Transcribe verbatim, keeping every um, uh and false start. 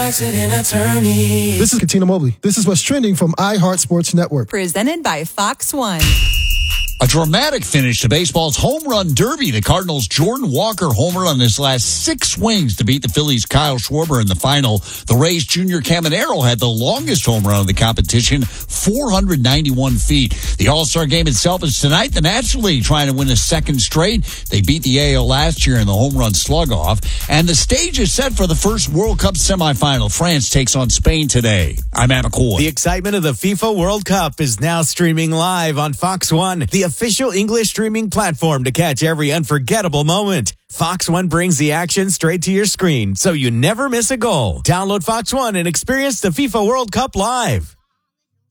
Accident attorney. This is Katina Mobley. This is what's trending from iHeart Sports Network. Presented by Fox One. A dramatic finish to baseball's home run derby. The Cardinals' Jordan Walker homer on his last six swings to beat the Phillies' Kyle Schwarber in the final. The Rays' Junior Caminero had the longest home run of the competition, four hundred ninety-one feet. The All-Star game itself is tonight. The National League trying to win a second straight. They beat the A L last year in the home run slug-off. And the stage is set for the first World Cup semifinal. France takes on Spain today. I'm Matt McCoy. The excitement of the FIFA World Cup is now streaming live on Fox One, the official English streaming platform to catch every unforgettable moment. Fox One brings the action straight to your screen, so you never miss a goal. Download Fox One and experience the FIFA World Cup live.